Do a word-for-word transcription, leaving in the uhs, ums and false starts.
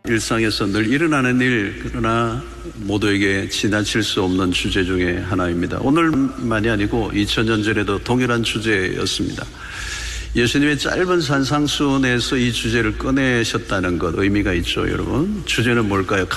일상에서 늘 일어나는 일, 그러나 모두에게 지나칠 수 없는 주제 중에 하나입니다. 오늘만이 아니고 이천 년 전에도 동일한 주제였습니다. 예수님의 짧은 산상수훈에서 이 주제를 꺼내셨다는 것 의미가 있죠, 여러분. 주제는 뭘까요?